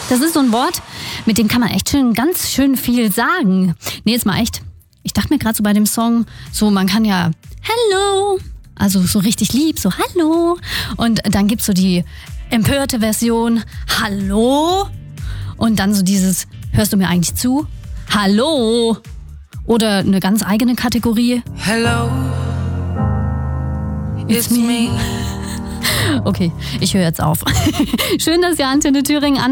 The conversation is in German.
Das ist so ein Wort, mit dem kann man echt ganz schön viel sagen. Nee, jetzt mal echt. Ich dachte mir gerade so bei dem Song, so man kann ja Hello, also so richtig lieb, so Hallo. Und dann gibt's so die empörte Version Hallo. Und dann so dieses, hörst du mir eigentlich zu? Hallo. Oder eine ganz eigene Kategorie. Hello, it's me. Okay, ich höre jetzt auf. Schön, dass ihr Antenne Thüringen